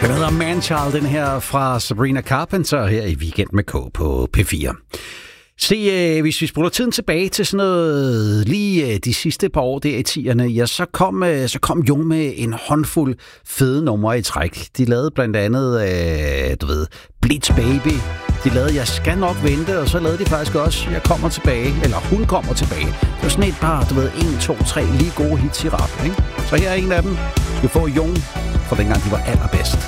Manchild, den her fra Sabrina Carpenter her i Weekend med K på P4. Se, hvis vi spoler tiden tilbage til sådan noget lige de sidste par år der i 10'erne, ja, så kom Jung med en håndfuld fede numre i træk. De lavede blandt andet, Blitz Baby. De lavede Jeg skal nok vente, og så lavede de faktisk også Jeg kommer tilbage, eller Hun kommer tilbage. Det var sådan et par, 1, 2, 3 lige gode hits i rap, ikke? Så her er en af dem. Du skal få Jung fra dengang de var allerbedst.